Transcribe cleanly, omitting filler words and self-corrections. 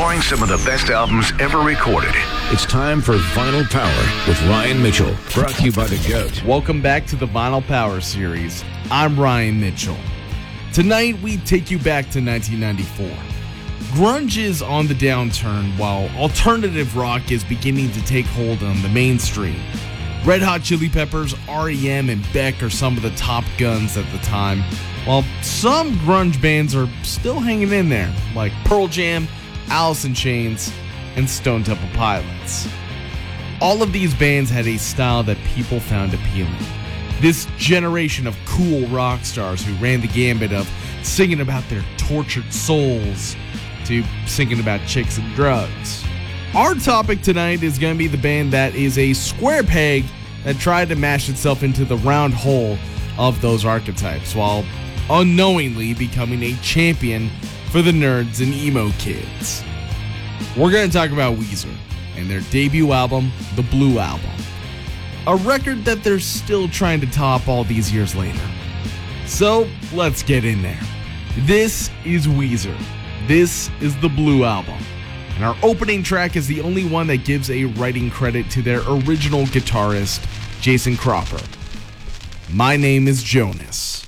exploring some of the best albums ever recorded. It's time for Vinyl Power with Ryan Mitchell, brought to you by The Goat. Welcome back to the Vinyl Power series. I'm Ryan Mitchell. Tonight, we take you back to 1994. Grunge is on the downturn while alternative rock is beginning to take hold on the mainstream. Red Hot Chili Peppers, R.E.M., and Beck are some of the top guns at the time, while some grunge bands are still hanging in there, like Pearl Jam, Alice in Chains, and Stone Temple Pilots. All of these bands had a style that people found appealing. This generation of cool rock stars who ran the gambit of singing about their tortured souls to singing about chicks and drugs. Our topic tonight is going to be the band that is a square peg that tried to mash itself into the round hole of those archetypes while unknowingly becoming a champion for the nerds and emo kids. We're going to talk about Weezer and their debut album, The Blue Album, a record that they're still trying to top all these years later. So let's get in there. This is Weezer. This is The Blue Album. And our opening track is the only one that gives a writing credit to their original guitarist, Jason Cropper. My Name is Jonas.